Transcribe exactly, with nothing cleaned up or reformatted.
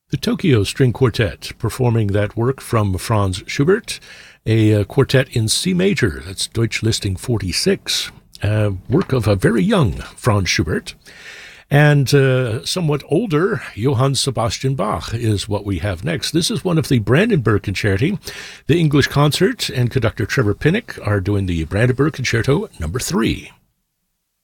The Tokyo String Quartet, performing that work from Franz Schubert, a uh, quartet in C major, that's Deutsch Listing forty-six, a work of a very young Franz Schubert. And uh, somewhat older, Johann Sebastian Bach is what we have next. This is one of the Brandenburg Concerti. The English Concert and conductor Trevor Pinnock are doing the Brandenburg Concerto number three.